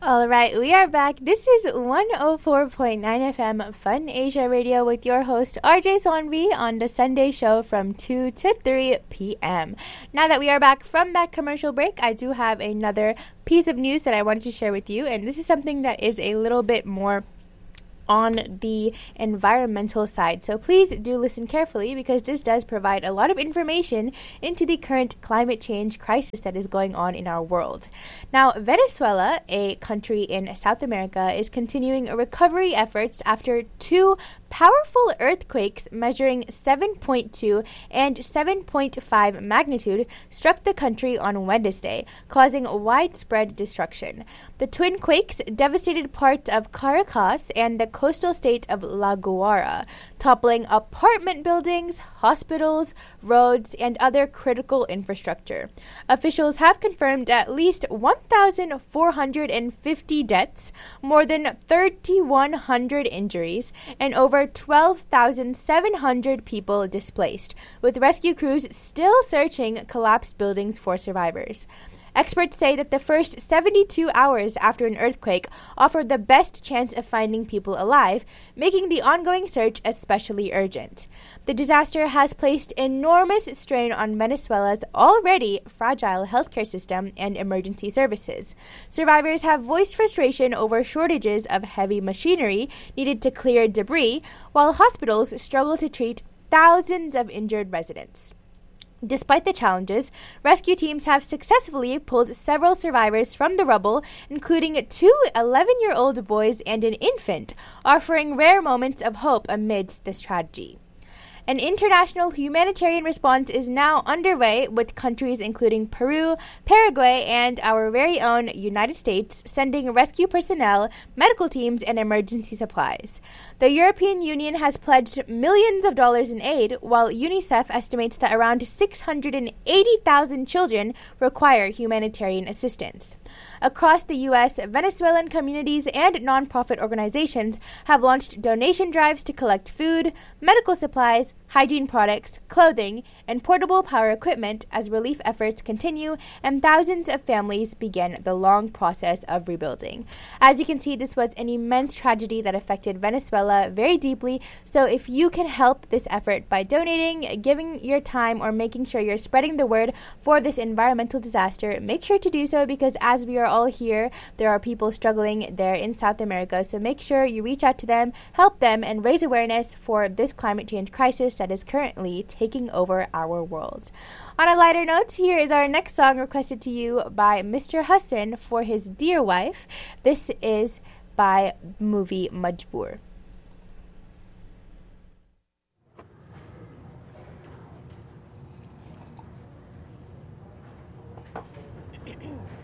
All right, we are back. This is 104.9 FM Fun Asia Radio with your host RJ Sonvi on the Sunday show from 2 to 3 p.m. Now that we are back from that commercial break, I do have another piece of news that I wanted to share with you, and this is something that is a little bit more on the environmental side. So please do listen carefully because this does provide a lot of information into the current climate change crisis that is going on in our world. Now, Venezuela, a country in South America, is continuing recovery efforts after two powerful earthquakes measuring 7.2 and 7.5 magnitude struck the country on Wednesday, causing widespread destruction. The twin quakes devastated parts of Caracas and the coastal state of La Guaira, toppling apartment buildings, hospitals, roads, and other critical infrastructure. Officials have confirmed at least 1,450 deaths, more than 3,100 injuries, and over 12,700 people displaced, with rescue crews still searching collapsed buildings for survivors. Experts say that the first 72 hours after an earthquake offered the best chance of finding people alive, making the ongoing search especially urgent. The disaster has placed enormous strain on Venezuela's already fragile healthcare system and emergency services. Survivors have voiced frustration over shortages of heavy machinery needed to clear debris, while hospitals struggle to treat thousands of injured residents. Despite the challenges, rescue teams have successfully pulled several survivors from the rubble, including two 11-year-old boys and an infant, offering rare moments of hope amidst this tragedy. An international humanitarian response is now underway, with countries including Peru, Paraguay, and our very own United States sending rescue personnel, medical teams, and emergency supplies. The European Union has pledged millions of dollars in aid, while UNICEF estimates that around 680,000 children require humanitarian assistance. Across the U.S., Venezuelan communities and nonprofit organizations have launched donation drives to collect food, medical supplies, hygiene products, clothing, and portable power equipment as relief efforts continue and thousands of families begin the long process of rebuilding. As you can see, this was an immense tragedy that affected Venezuela very deeply, so if you can help this effort by donating, giving your time, or making sure you're spreading the word for this environmental disaster, make sure to do so, because as we are all here, there are people struggling there in South America, so make sure you reach out to them, help them, and raise awareness for this climate change crisis that is currently taking over our world. On a lighter note, here is our next song requested to you by Mr. Hassan for his dear wife. This is by movie Majboor.